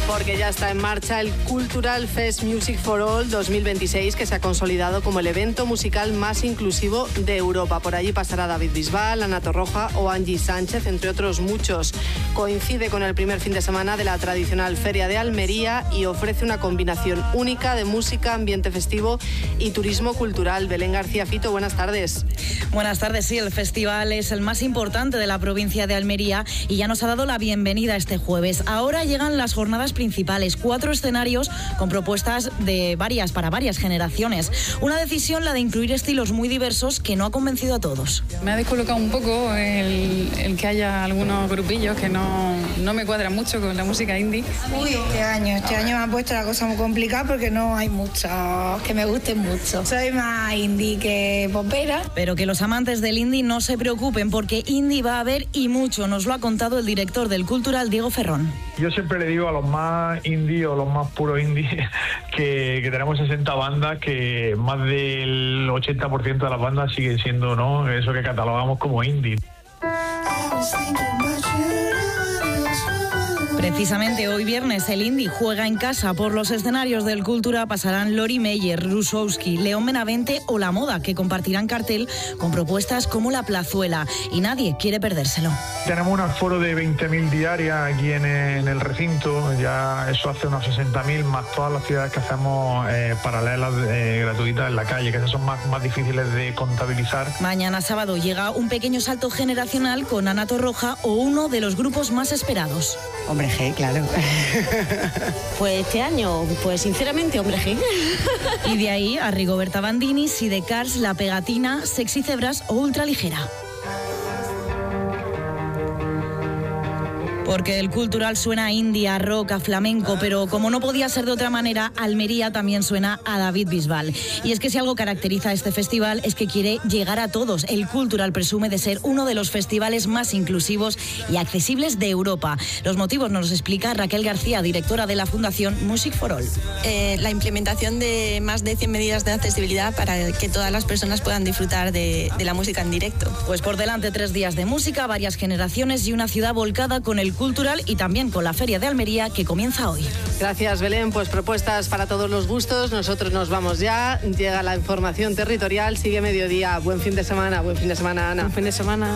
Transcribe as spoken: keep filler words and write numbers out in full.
Porque ya está en marcha el Cultural Fest Music for All dos mil veintiséis, que se ha consolidado como el evento musical más inclusivo de Europa. Por allí pasará David Bisbal, Ana Torroja o Angie Sánchez, entre otros muchos. Coincide con el primer fin de semana de la tradicional Feria de Almería y ofrece una combinación única de música, ambiente festivo y turismo cultural. Belén García Fito, buenas tardes. Buenas tardes, sí, el festival es el más importante de la provincia de Almería y ya nos ha dado la bienvenida este jueves. Ahora llegan las jornadas principales, cuatro escenarios con propuestas de varias para varias generaciones. Una decisión, la de incluir estilos muy diversos, que no ha convencido a todos. Me ha descolocado un poco el, el que haya algunos grupillos que no, no me cuadran mucho con la música indie. Uy, este año, este año me han puesto la cosa muy complicada porque no hay muchos que me gusten mucho. Soy más indie que popera. Pero que los amantes del indie no se preocupen, porque indie va a haber y mucho. Nos lo ha contado el director del Cultural, Diego Ferrón. Yo siempre le digo a los más indie o los más puros indie que, que tenemos sesenta bandas, que más del ochenta por ciento de las bandas siguen siendo, ¿no?, eso que catalogamos como indie. Precisamente hoy viernes el indie juega en casa. Por los escenarios del Cultura pasarán Lori Meyer, Rusowski, León Benavente o La Moda, que compartirán cartel con propuestas como La Plazuela, y nadie quiere perdérselo. Tenemos un aforo de veinte mil diarias aquí en el, en el recinto, ya eso hace unos sesenta mil, más todas las actividades que hacemos eh, paralelas eh, gratuitas en la calle, que esas son más, más difíciles de contabilizar. Mañana sábado llega un pequeño salto generacional con Ana Torroja o uno de los grupos más esperados. Hombre G, claro. Pues este año, pues sinceramente, Hombre G. Y de ahí a Rigoberta Bandini, Sidecars, La Pegatina, Sexy Cebras o Ultraligera. Porque el Cultural suena a indie, a rock, a flamenco, pero como no podía ser de otra manera, Almería también suena a David Bisbal. Y es que si algo caracteriza a este festival es que quiere llegar a todos. El Cultural presume de ser uno de los festivales más inclusivos y accesibles de Europa. Los motivos nos los explica Raquel García, directora de la Fundación Music for All. Eh, la implementación de más de cien medidas de accesibilidad para que todas las personas puedan disfrutar de, de la música en directo. Pues por delante tres días de música, varias generaciones y una ciudad volcada con el Cultural y también con la Feria de Almería, que comienza hoy. Gracias, Belén. Pues propuestas para todos los gustos. Nosotros nos vamos ya. Llega la información territorial. Sigue mediodía. Buen fin de semana. Buen fin de semana, Ana. Buen fin de semana.